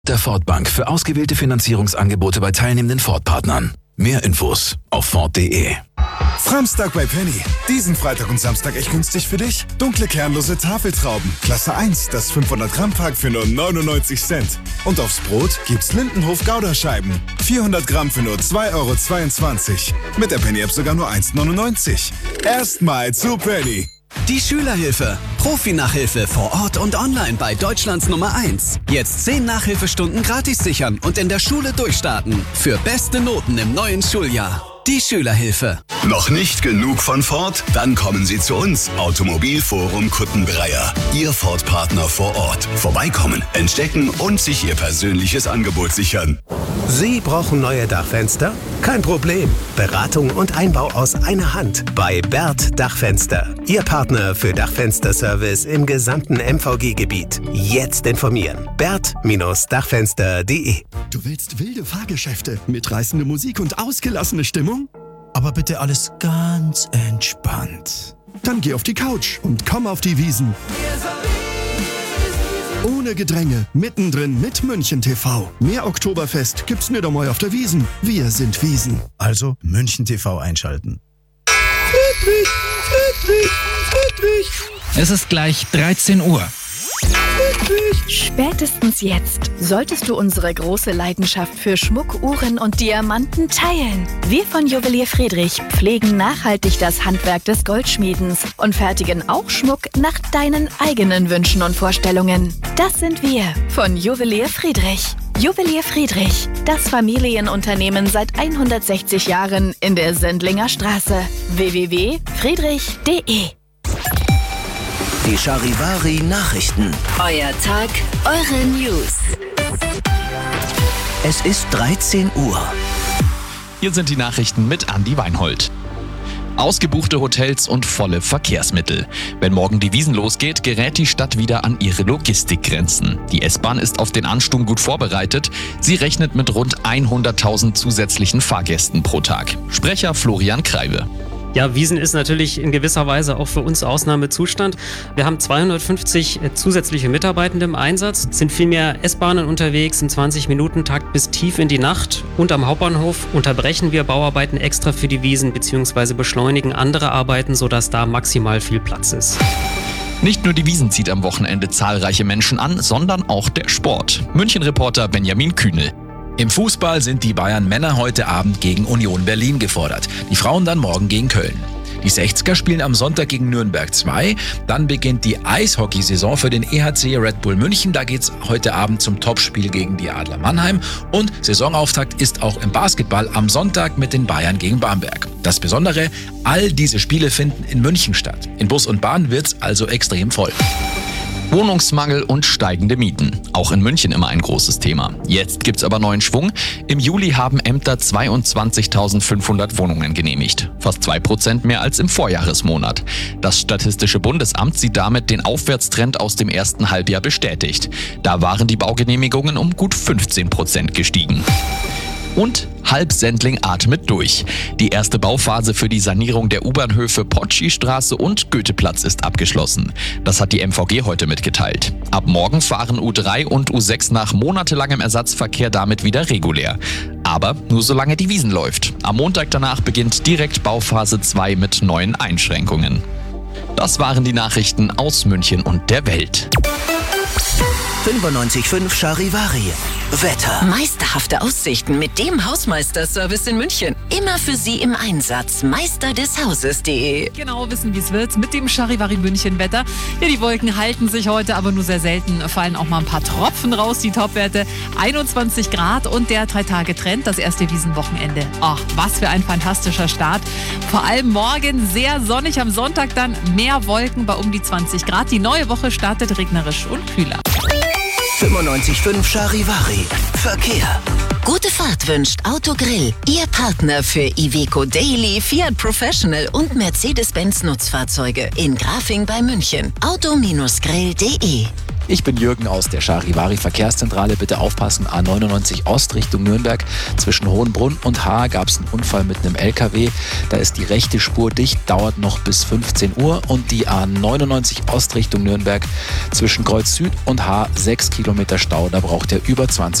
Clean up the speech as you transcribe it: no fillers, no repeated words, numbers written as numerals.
Der Ford Bank für ausgewählte Finanzierungsangebote bei teilnehmenden Ford-Partnern. Mehr Infos auf Ford.de. Samstag bei Penny. Diesen Freitag und Samstag echt günstig für dich. Dunkle kernlose Tafeltrauben. Klasse 1, das 500 Gramm Pack für nur 99 Cent. Und aufs Brot gibt's Lindenhof Gouda-Scheiben. 400 Gramm für nur 2,22 €. Mit der Penny-App sogar nur 1,99 €. Erstmal zu Penny. Die Schülerhilfe. Profi-Nachhilfe vor Ort und online bei Deutschlands Nummer 1. Jetzt 10 Nachhilfestunden gratis sichern und in der Schule durchstarten. Für beste Noten im neuen Schuljahr. Die Schülerhilfe. Noch nicht genug von Ford? Dann kommen Sie zu uns. Automobilforum Kuttenbreier. Ihr Ford-Partner vor Ort. Vorbeikommen, entdecken und sich Ihr persönliches Angebot sichern. Sie brauchen neue Dachfenster? Kein Problem. Beratung und Einbau aus einer Hand bei Bert Dachfenster. Ihr Partner für Dachfensterservice im gesamten MVG-Gebiet. Jetzt informieren. bert-dachfenster.de. Du willst wilde Fahrgeschäfte, mitreißende Musik und ausgelassene Stimmung? Aber bitte alles ganz entspannt. Dann geh auf die Couch und komm auf die Wiesn. Ohne Gedränge, mittendrin mit München TV. Mehr Oktoberfest gibt's nicht einmal auf der Wiesn. Wir sind Wiesn. Also München TV einschalten. Friedrich, Friedrich, Friedrich. Es ist gleich 13 Uhr. Spätestens jetzt solltest du unsere große Leidenschaft für Schmuck, Uhren und Diamanten teilen. Wir von Juwelier Friedrich pflegen nachhaltig das Handwerk des Goldschmiedens und fertigen auch Schmuck nach deinen eigenen Wünschen und Vorstellungen. Das sind wir von Juwelier Friedrich. Juwelier Friedrich, das Familienunternehmen seit 160 Jahren in der Sendlinger Straße. www.friedrich.de. Die Charivari-Nachrichten. Euer Tag, eure News. Es ist 13 Uhr. Hier sind die Nachrichten mit Andi Weinhold. Ausgebuchte Hotels und volle Verkehrsmittel. Wenn morgen die Wiesn losgeht, gerät die Stadt wieder an ihre Logistikgrenzen. Die S-Bahn ist auf den Ansturm gut vorbereitet. Sie rechnet mit rund 100.000 zusätzlichen Fahrgästen pro Tag. Sprecher Florian Kreibe. Ja, Wiesn ist natürlich in gewisser Weise auch für uns Ausnahmezustand. Wir haben 250 zusätzliche Mitarbeitende im Einsatz, sind viel mehr S-Bahnen unterwegs im 20-Minuten-Takt bis tief in die Nacht. Und am Hauptbahnhof unterbrechen wir Bauarbeiten extra für die Wiesn bzw. beschleunigen andere Arbeiten, sodass da maximal viel Platz ist. Nicht nur die Wiesn zieht am Wochenende zahlreiche Menschen an, sondern auch der Sport. München-Reporter Benjamin Kühnel. Im Fußball sind die Bayern-Männer heute Abend gegen Union Berlin gefordert. Die Frauen dann morgen gegen Köln. Die 60er spielen am Sonntag gegen Nürnberg 2. Dann beginnt die Eishockeysaison für den EHC Red Bull München. Da geht's heute Abend zum Topspiel gegen die Adler Mannheim. Und Saisonauftakt ist auch im Basketball am Sonntag mit den Bayern gegen Bamberg. Das Besondere, all diese Spiele finden in München statt. In Bus und Bahn wird's also extrem voll. Wohnungsmangel und steigende Mieten. Auch in München immer ein großes Thema. Jetzt gibt's aber neuen Schwung. Im Juli haben Ämter 22.500 Wohnungen genehmigt. Fast 2% mehr als im Vorjahresmonat. Das Statistische Bundesamt sieht damit den Aufwärtstrend aus dem ersten Halbjahr bestätigt. Da waren die Baugenehmigungen um gut 15% gestiegen. Und Halbsendling atmet durch. Die erste Bauphase für die Sanierung der U-Bahnhöfe Potschi-Straße und Goetheplatz ist abgeschlossen. Das hat die MVG heute mitgeteilt. Ab morgen fahren U3 und U6 nach monatelangem Ersatzverkehr damit wieder regulär. Aber nur solange die Wiesn läuft. Am Montag danach beginnt direkt Bauphase 2 mit neuen Einschränkungen. Das waren die Nachrichten aus München und der Welt. 95.5 Charivari. Wetter. Meisterhafte Aussichten mit dem Hausmeisterservice in München. Immer für Sie im Einsatz. Meisterdeshauses.de. Genau wissen, wie es wird mit dem Charivari München Wetter. Ja, die Wolken halten sich heute, aber nur sehr selten. Fallen auch mal ein paar Tropfen raus. Die Topwerte 21 Grad und der 3-Tage-Trend, das erste Wiesenwochenende. Ach, was für ein fantastischer Start. Vor allem morgen sehr sonnig. Am Sonntag dann mehr Wolken bei um die 20 Grad. Die neue Woche startet regnerisch und kühler. 95.5 Charivari. Verkehr. Gute Fahrt wünscht Autogrill. Ihr Partner für Iveco Daily, Fiat Professional und Mercedes-Benz Nutzfahrzeuge in Grafing bei München. Auto-Grill.de Ich bin Jürgen aus der Charivari Verkehrszentrale. Bitte aufpassen, A99 Ost Richtung Nürnberg. Zwischen Hohenbrunn und Haar gab es einen Unfall mit einem LKW. Da ist die rechte Spur dicht, dauert noch bis 15 Uhr. Und die A99 Ost Richtung Nürnberg zwischen Kreuz Süd und Haar 6 Kilometer Stau. Da braucht ihr über 20